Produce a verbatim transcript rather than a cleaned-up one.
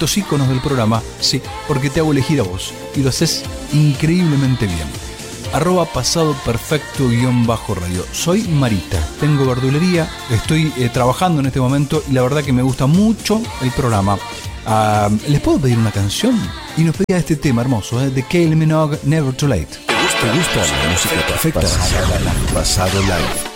momentos íconos del programa, sí, porque te hago elegir a vos y lo haces increíblemente bien. Arroba pasado perfecto guión bajo radio. Soy Marita, tengo verdulería, estoy eh, trabajando en este momento y la verdad que me gusta mucho el programa. Uh, ¿Les puedo pedir una canción? Y nos pedía este tema hermoso, ¿eh? de Kylie Minogue, Never Too Late. ¿Te gusta, ¿Te gusta la música perfecta? Pasado Live.